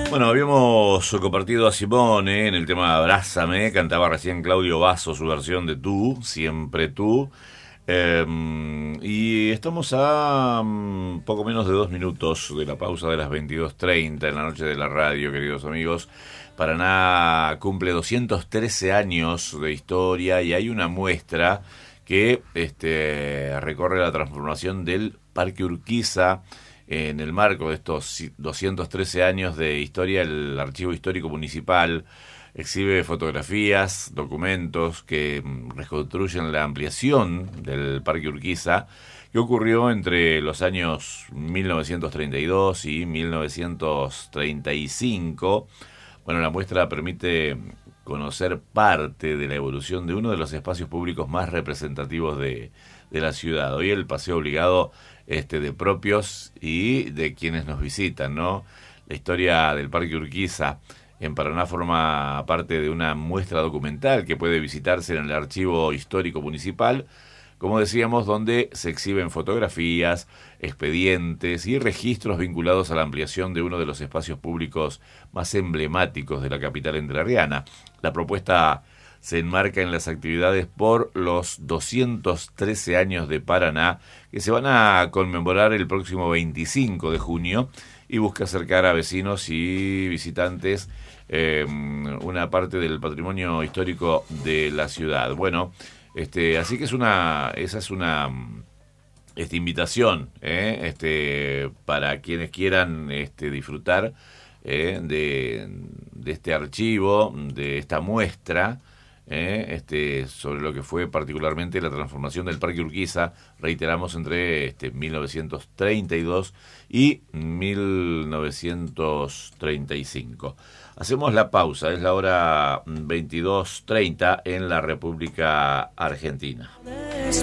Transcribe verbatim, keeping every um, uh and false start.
Bueno, habíamos compartido a Simone en el tema Abrázame, cantaba recién Claudio Basso su versión de Tú, Siempre Tú. Eh, y estamos a um, poco menos de dos minutos de la pausa de las veintidós treinta en la noche de la radio, queridos amigos. Paraná cumple doscientos trece años de historia y hay una muestra que este, recorre la transformación del Parque Urquiza. En el marco de estos doscientos trece años de historia, el Archivo Histórico Municipal exhibe fotografías, documentos que reconstruyen la ampliación del Parque Urquiza, que ocurrió entre los años mil novecientos treinta y dos y mil novecientos treinta y cinco. Bueno, la muestra permite conocer parte de la evolución de uno de los espacios públicos más representativos de, de la ciudad. Hoy el paseo obligado este, de propios y de quienes nos visitan, ¿no? La historia del Parque Urquiza en Paraná forma parte de una muestra documental que puede visitarse en el Archivo Histórico Municipal, como decíamos, donde se exhiben fotografías, expedientes y registros vinculados a la ampliación de uno de los espacios públicos más emblemáticos de la capital entrerriana. La propuesta se enmarca en las actividades por los doscientos trece años de Paraná, que se van a conmemorar el próximo veinticinco de junio, y busca acercar a vecinos y visitantes eh, una parte del patrimonio histórico de la ciudad. Bueno, este, así que es una, esa es una esta invitación ¿eh? este, para quienes quieran este, disfrutar eh, de, de este archivo, de esta muestra. Eh, este, sobre lo que fue particularmente la transformación del Parque Urquiza, reiteramos, entre este, mil novecientos treinta y dos y mil novecientos treinta y cinco. Hacemos la pausa, es la hora veintidós treinta en la República Argentina.